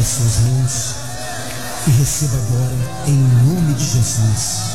suas mãos e receba agora em nome de Jesus.